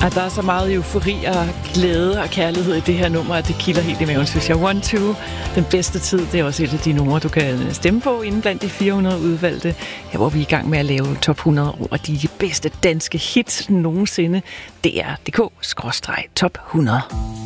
Der er så meget eufori og glæde og kærlighed i det her nummer, at det kilder helt i maven, synes jeg. 1-2, den bedste tid, det er også et af de numre, du kan stemme på inden blandt de 400 udvalgte. Her hvor vi er i gang med at lave top 100 over de bedste danske hits nogensinde. DR.dk/top 100.